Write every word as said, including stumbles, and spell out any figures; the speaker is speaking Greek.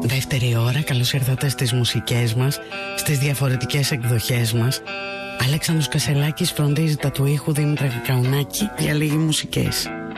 Δεύτερη ώρα, καλώς ήρθατε στις μουσικές μας, στις διαφορετικές εκδοχές μας. Αλέξανδρος Κασελάκης φροντίζει τα του ήχου, Δήμητρα Κακαουνάκη, για λίγοι μουσικές.